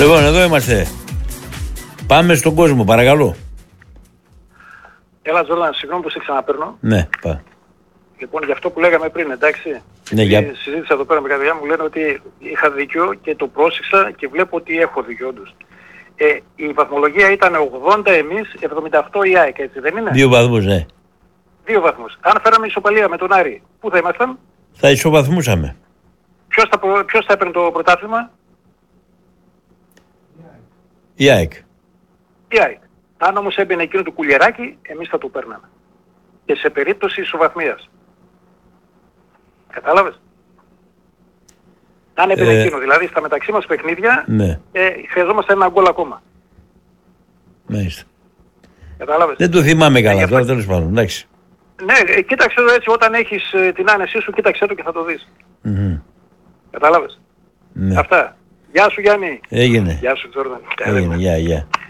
Λοιπόν, εδώ είμαστε. Πάμε στον κόσμο, παρακαλώ. Έλα, Τζόρνταν, συγγνώμη που σε ξαναπαίρνω. Ναι, πάμε. Λοιπόν, για αυτό που λέγαμε πριν, εντάξει. Ναι, για... Συζήτησα εδώ πέρα με κάποια μου λένε ότι είχα δίκιο και το πρόσεξα και βλέπω ότι έχω δίκιο όντως. Η βαθμολογία ήταν 80 εμείς, 78 η ΑΕΚ, έτσι δεν είναι? 2 βαθμούς, ναι. 2 βαθμούς. Αν φέραμε ισοπαλία με τον Άρη, πού θα ήμασταν? Θα ισοβαθμούσαμε. Ποιος θα έπαιρνε το πρωτάθλημα? Η ΑΕΚ. Η ΑΕΚ. Αν όμως έμπαινε εκείνο του κουλιεράκι, εμείς θα το παίρναμε. Και σε περίπτωση ισοβαθμίας. Κατάλαβες? Αν έμπαινε εκείνο, δηλαδή στα μεταξύ μας παιχνίδια, ναι. Χρειαζόμαστε ένα γκολ ακόμα. Μάλιστα. Κατάλαβες? Δεν το θυμάμαι καλά τώρα, τέλος πάντων. Εντάξει. Ναι, κοίταξε το έτσι, όταν έχεις την άνεσή σου, κοίταξε το και θα το δεις. Κατάλαβες? Ναι. Αυτά. Γεια σου Γιάννη. Έγινε. Γεια σου Τζόρνταν. Έγινε, γεια.